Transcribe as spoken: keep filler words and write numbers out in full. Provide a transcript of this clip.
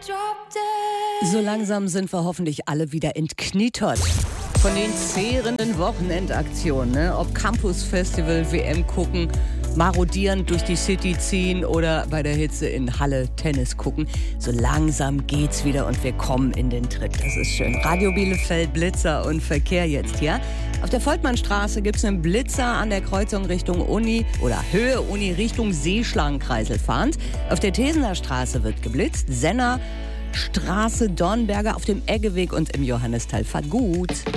So langsam sind wir hoffentlich alle wieder entknietert von den zehrenden Wochenendaktionen, ne? Ob Campus Festival, W M gucken, marodierend durch die City ziehen oder bei der Hitze in Halle Tennis gucken. So langsam geht's wieder und wir kommen in den Tritt. Das ist schön. Radio Bielefeld, Blitzer und Verkehr jetzt, ja? Auf der Volkmannstraße gibt's einen Blitzer an der Kreuzung Richtung Uni oder Höhe Uni Richtung Seeschlangenkreisel fahrend. Auf der Tesener Straße wird geblitzt. Senner Straße, Dornberger auf dem Eggeweg und im Johannisthal fahrt gut.